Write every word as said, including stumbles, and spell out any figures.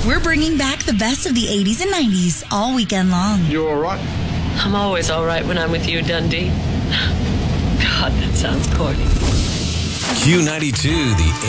We're bringing back the best of the eighties and nineties all weekend long. You all right? I'm always all right when I'm with you, Dundee. God, that sounds corny. Q ninety-two, the